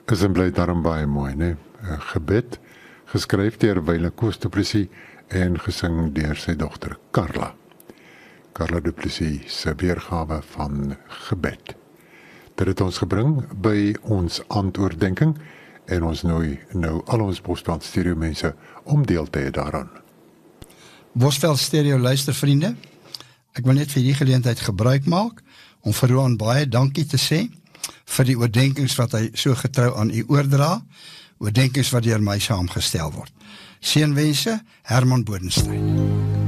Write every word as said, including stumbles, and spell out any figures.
Is en bly daarom baie mooi, né? Uh, gebed, geskryf deur Wyle Koos Du Plessis en gesing deur sy dogter Carla. Carla Du Plessis se weergawe van gebed. Dit het ons gebring by ons aandoordenking en ons nooi nou al ons Bosveld Stereo mense om deel te hê daaraan. Bosveld Stereo luistervriende, ek wil net vir die geleentheid gebruik maak om vir Roan baie dankie te sê vir die oordenkings wat hy so getrou aan u oordra, oordenkings wat deur my saamgestel word. Seënwense, Herman Bodenstein.